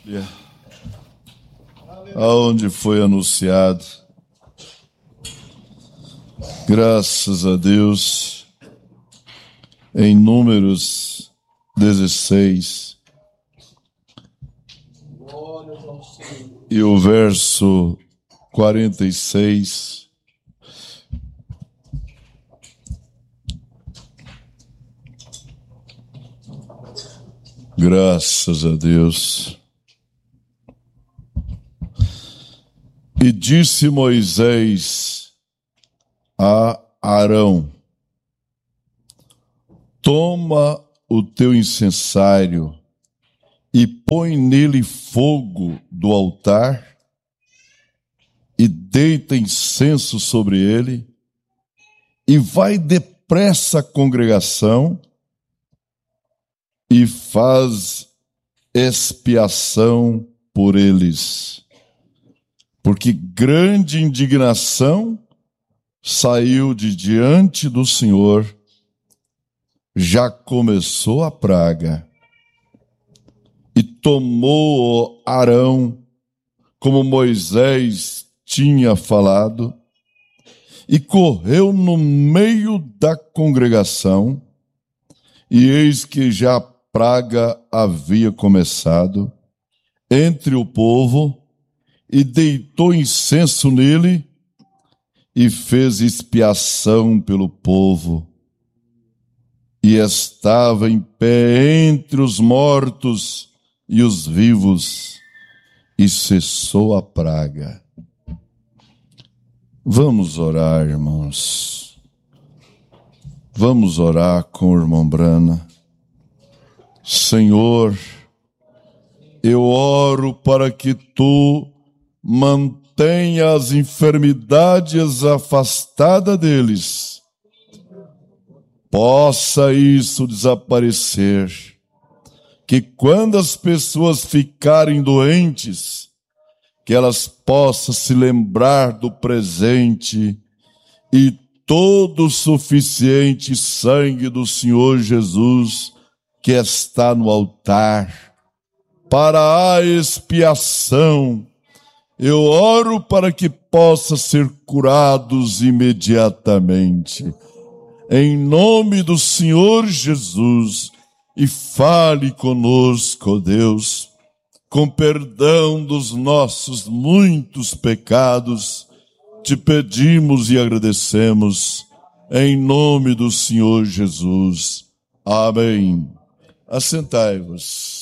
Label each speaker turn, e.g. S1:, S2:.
S1: Aonde foi anunciado. Graças a Deus, em Números 16, e o verso 46, graças a Deus. E disse Moisés a Arão: toma o teu incensário e põe nele fogo do altar e deita incenso sobre ele, e vai depressa à congregação e faz expiação por eles, porque grande indignação saiu de diante do Senhor, já começou a praga. E tomou Arão, como Moisés tinha falado, e correu no meio da congregação, e eis que já a praga havia começado entre o povo, e deitou incenso nele, e fez expiação pelo povo. E estava em pé entre os mortos e os vivos, e cessou a praga. Vamos orar, irmãos. Vamos orar com o irmão Brana. Senhor, eu oro para que tu mantenha as enfermidades afastadas deles. Possa isso desaparecer. Que quando as pessoas ficarem doentes, que elas possam se lembrar do presente e todo o suficiente sangue do Senhor Jesus que está no altar para a expiação. Eu oro para que possam ser curados imediatamente. Em nome do Senhor Jesus, e fale conosco, ó Deus, com perdão dos nossos muitos pecados, te pedimos e agradecemos, em nome do Senhor Jesus. Amém. Assentai-vos.